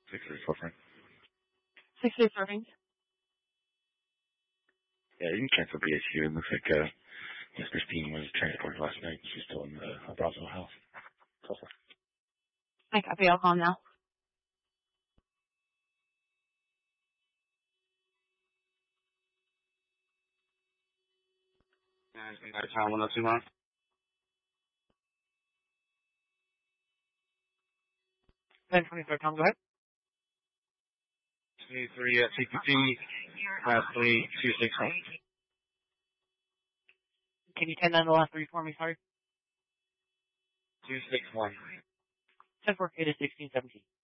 634 Frank. 634 Frank. Yeah, you can transfer BHU. It looks like Miss Christine was transported last night. She's still in the Brownsville house. I copy. I'll call him now. Time 1021. 1024, Tom, go ahead. 23 at CPT, last 326. Can you 10 down the last 3 for me, sorry? 261. 10-4, it is 1617.